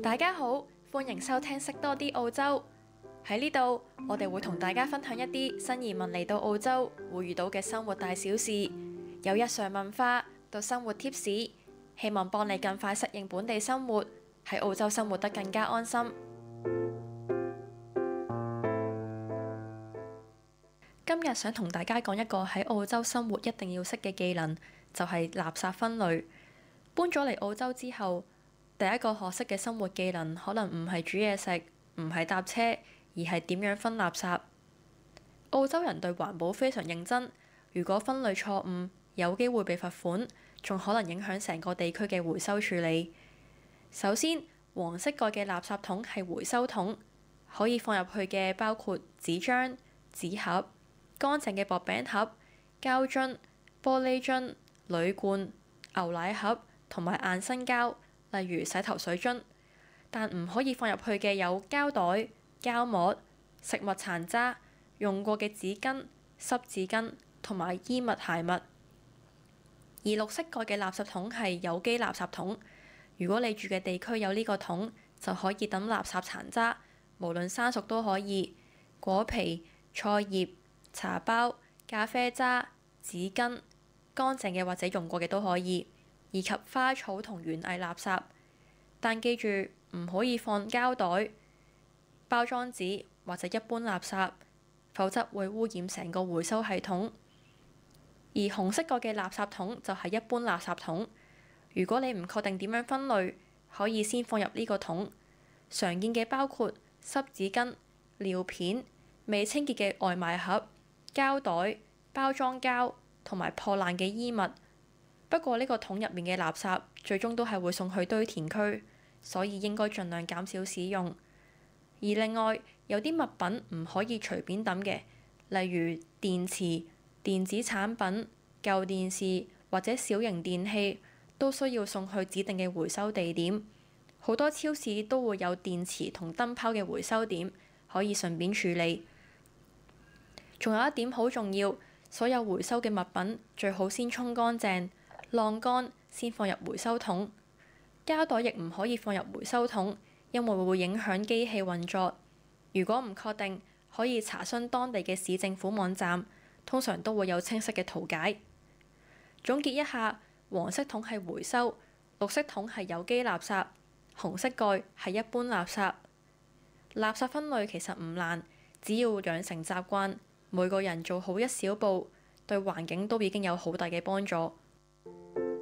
大家好，歡迎收聽識多啲澳洲。喺呢度，我哋會同大家分享一啲新移民嚟到澳洲會遇到嘅生活大小事，由日常文化到生活貼士，希望幫你更快適應本地生活，喺澳洲生活得更加安心。今日想同大家講一個喺澳洲生活一定要識嘅技能，就係垃圾分類。搬咗嚟澳洲之後，第一個學識嘅生活技能可能唔係煮嘢食，唔係搭車，而係點樣分垃圾。澳洲人對環保非常認真，如果分類錯誤，有機會被罰款，仲可能影響成個地區嘅回收處理。首先，黃色蓋嘅垃圾桶係回收桶，可以放入去嘅包括紙張、紙盒、乾淨嘅薄餅盒、膠樽、玻璃樽、鋁罐、牛奶盒同埋硬身膠，例如洗頭水樽。但唔可以放入去嘅有膠袋、膠膜、食物殘渣、用過嘅紙巾、濕紙巾同埋衣物鞋襪。而綠色蓋嘅垃圾桶係有機垃圾桶，如果你住嘅地區有呢個桶，就可以抌垃圾殘渣，無論生熟都可以，果皮、菜葉、茶包、咖啡渣、紙巾、乾淨嘅或者用過嘅都可以，以及花草同園藝垃圾。但記住唔可以放膠袋、包裝紙或者一般垃圾，否則會污染成個回收系統。而紅色蓋嘅垃圾桶就係一般垃圾桶，如果你唔確定點樣分類，可以先放入呢個桶。常見嘅包括濕紙巾、尿片、未清潔嘅外賣盒、膠袋、包裝膠同埋破爛嘅衣物。不過呢個桶入面嘅垃圾最終都係會送去堆填區，所以應該盡量減少使用。而另外有啲物品唔可以隨便抌嘅，例如電池、電子產品、舊電視或者小型電器，都需要送去指定嘅回收地點。好多超市都會有電池同燈泡嘅回收點，可以順便處理。仲有一點好重要，所有回收嘅物品最好先沖乾淨、晾乾先放入回收桶。膠袋亦唔可以放入回收桶，因為會影響機器運作。如果唔確定，可以查詢當地嘅市政府網站，通常都會有清晰嘅圖解。總結一下，黃色桶係回收，綠色桶係有機垃圾，紅色蓋係一般垃圾。垃圾分類其實唔難，只要養成習慣，每個人做好一小步，對環境都已經有好大嘅幫助。